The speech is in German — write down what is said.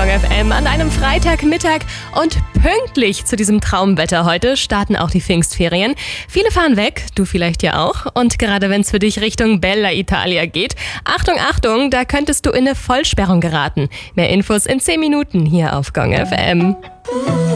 Gong FM an einem Freitagmittag und pünktlich zu diesem Traumwetter heute starten auch die Pfingstferien. Viele fahren weg, du vielleicht ja auch. Und gerade wenn es für dich Richtung Bella Italia geht, Achtung, Achtung, da könntest du in eine Vollsperrung geraten. Mehr Infos in 10 Minuten hier auf Gong FM.